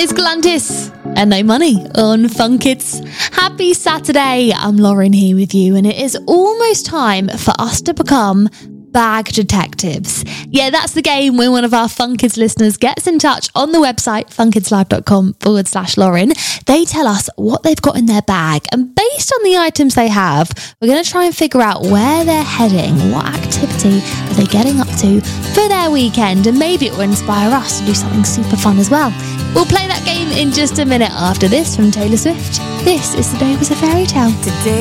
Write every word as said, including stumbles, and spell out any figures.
It's Galantis and No Money on Fun Kids. Happy Saturday. I'm Lauren here with you, and it is almost time for us to become bag detectives. Yeah, that's the game when one of our Fun Kids listeners gets in touch on the website funkidslive.com forward slash Lauren. They tell us what they've got in their bag, and based on the items they have, we're going to try and figure out where they're heading, what activity are they getting up to for their weekend, and maybe it will inspire us to do something super fun as well. We'll play that game in just a minute after this from Taylor Swift. This is The Day Was a Fairy Tale. Today